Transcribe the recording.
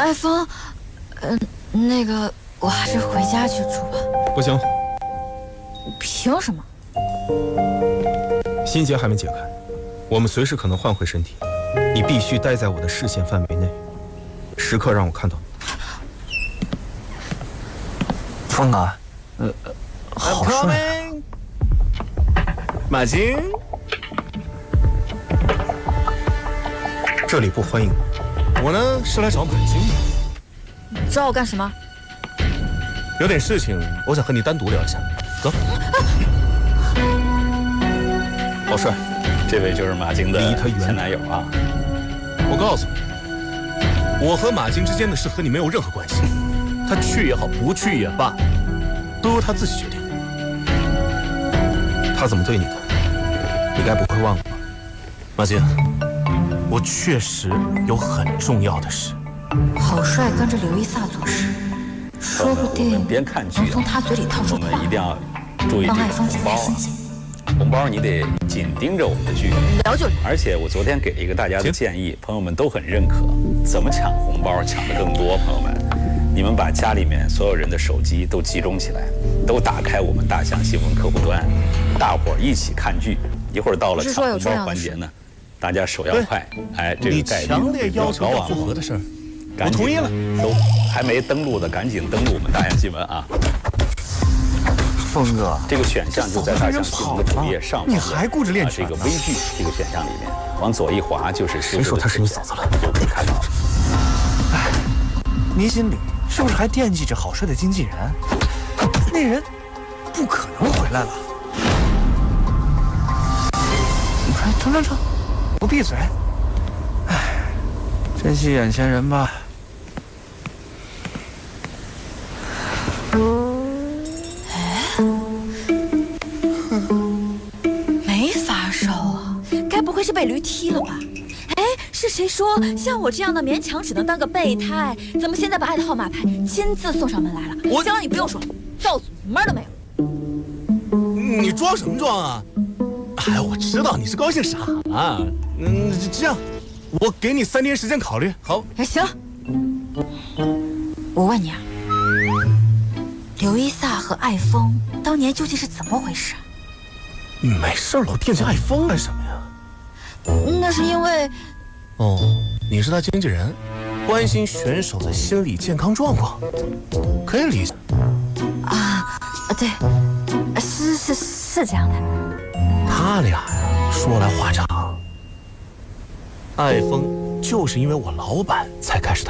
爱峰，那个我还是回家去住吧。 不行。 凭什么？ 心结还没解开，我们随时可能换回身体，你必须待在我的视线范围内，时刻让我看到你。 峰哥，好帅啊！ 马金， 这里不欢迎你。 我呢是来找马金的。 找我干什么？ 有点事情，我想和你单独聊一下。走。 老帅， 这位就是马晶的前男友啊。 我告诉你，我和马晶之间的事和你没有任何关系。他去也好，不去也罢，都由他自己决定。 他怎么对你的，你该不会忘了吧？ 马晶，我确实有很重要的事。 好帅跟着刘一萨做事，说不定边看剧能从他嘴里套出话， 一定要注意这个红包啊！红包你得紧盯着我们的剧， 聊就聊。 而且我昨天给了一个大家的建议，朋友们都很认可。怎么抢红包抢得更多？朋友们，你们把家里面所有人的手机都集中起来，都打开我们大象新闻客户端，大伙儿一起看剧。一会儿到了抢红包环节呢，大家手要快，哎，这个概率强烈要求要复核的事儿，我同意了。 都还没登录的，赶紧登录我们大象新闻啊！ 峰哥， 这个选项就在大象新闻的主页上方， 你还顾着练拳？ 这个微剧这个选项里面，往左一滑就是谁说她是你嫂子了？ 就可以看到。 哎，您心里是不是还惦记着好帅的经纪人？那人不可能回来了。成，不闭嘴。哎，珍惜眼前人吧。 没发烧啊？该不会是被驴踢了吧？哎，是谁说像我这样的勉强只能当个备胎？怎么现在把爱的号码牌亲自送上门来了？行了，你不用说，告诉你门儿都没有。 你装什么装啊？哎，我知道你是高兴傻了。这样，我给你3天时间考虑。好， 哎，行。我问你啊，刘一萨和爱峰当年究竟是怎么回事啊？ 没事老惦记爱峰干什么呀？ 那是因为…… 哦，你是他经纪人，关心选手的心理健康状况，可以理解。 对，是这样的。 他俩呀，说来话长。爱峰就是因为我老板才开始